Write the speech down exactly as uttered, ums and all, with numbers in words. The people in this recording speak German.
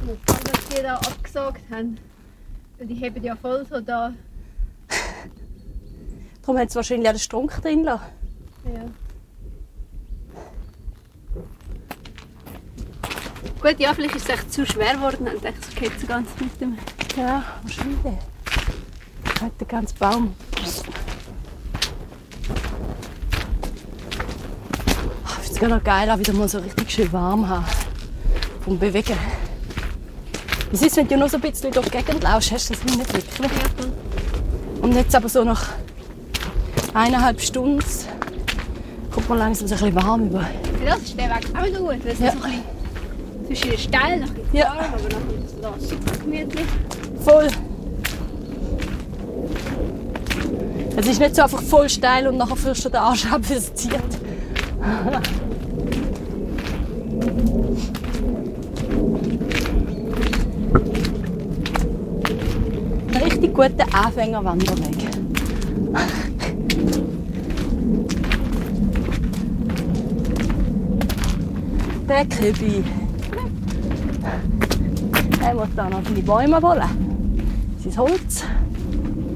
Toll, dass die da abgesagt haben. Weil die haben ja voll so da. Darum haben sie wahrscheinlich auch den Strunk drin lassen. Ja. Gut, ja, vielleicht ist es echt zu schwer geworden und ich so geht so ganz mit dem. Ja, wahrscheinlich. Hat den ganzen Baum. Ich finde es gerade noch geil, auch wieder mal so richtig schön warm haben. Vom Bewegen. Wie ist es, wenn du nur so ein bisschen durch die Gegend laufst, hast du das nicht wirklich? Und jetzt aber so nach eineinhalb Stunden kommt man langsam so ein bisschen warm über. Für das ist der Weg auch noch gut, weil es Ja. so ein bisschen zwischen steil, noch ein bisschen Ja. warm, aber nachher ist es super gemütlich. Voll. Es ist nicht so einfach voll steil und nachher führst du den Arsch ab, wie es zieht. Ein richtig guter Anfängerwanderweg. Der Kübi. Er muss da noch seine Bäume wollen. Sein Holz.